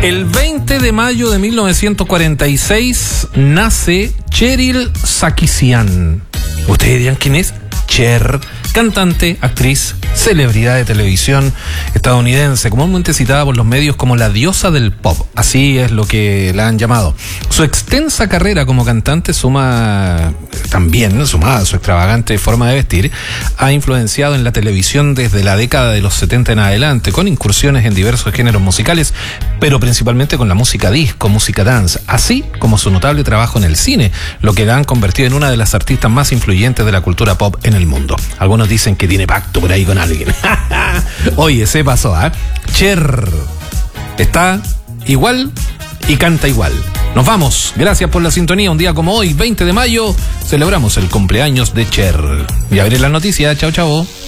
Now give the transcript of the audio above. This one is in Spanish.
El 20 de mayo de 1946 nace Cheryl Sarkisian. ¿Ustedes dirían quién es? Cher, cantante, actriz, celebridad de televisión estadounidense, comúnmente citada por los medios como la diosa del pop, así es lo que la han llamado. Su extensa carrera como cantante sumada a su extravagante forma de vestir, ha influenciado en la televisión desde la década de los 70 en adelante, con incursiones en diversos géneros musicales, pero principalmente con la música disco, música dance, así como su notable trabajo en el cine, lo que la han convertido en una de las artistas más influyentes de la cultura pop en el mundo. Algunos dicen que tiene pacto por ahí con alguien. Oye, se pasó, ¿eh? Cher está igual y canta igual. Nos vamos, gracias por la sintonía. Un día como hoy, 20 de mayo, celebramos el cumpleaños de Cher. Ya veré las noticias, chao, chao.